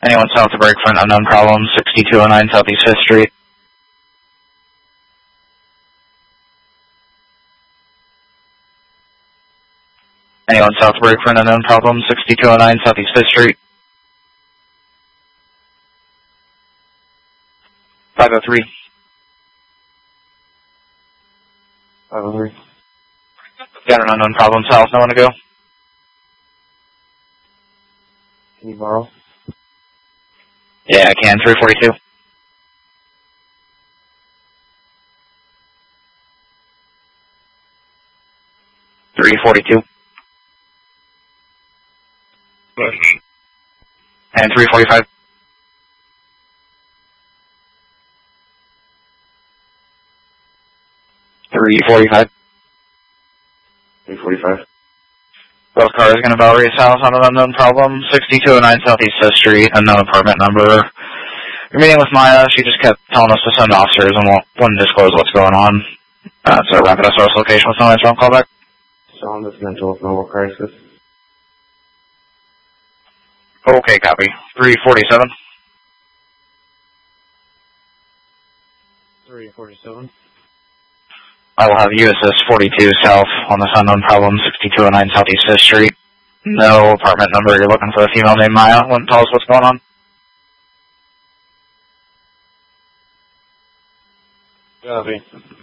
Anyone south of Breakfront, unknown problem, 6209 Southeast 5th Street. Anyone south of Breakfront, unknown problem, 6209 Southeast 5th Street. 503. 503. Got an unknown problem south, no one to go. Can you borrow? Yeah, I can, 342. And 345. 345. 345. Both cars going to Valerie South on an unknown problem, 6209 Southeast 5th Street, unknown apartment number. You're meeting with Maya. She just kept telling us to send officers and wouldn't disclose what's going on. It's a rapid SOS location with no answer on callback. So on this mental mobile crisis. Okay, copy. 347. 347. I will have USS 42 South on this unknown problem, 6209 Southeast 5th Street. No apartment number. You're looking for a female named Maya. Wouldn't tell us what's going on. Copy.